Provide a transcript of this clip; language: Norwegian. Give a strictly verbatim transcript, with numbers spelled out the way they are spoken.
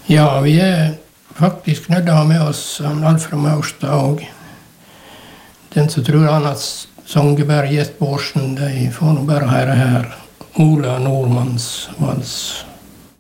Ja, vi er faktisk nødt til å ha med oss Alfred Maurstad og den som tror han at Songeberg Gjest Bårdsen, de får nå bare høre her Ola Nordmanns vals.